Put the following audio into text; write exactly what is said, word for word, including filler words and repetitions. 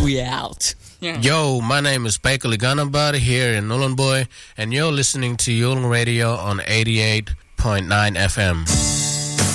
We out. Yeah. Yo, my name is Baker Liganabad here in Nullarbor, and you're listening to Yulin Radio on eighty-eight point nine F M.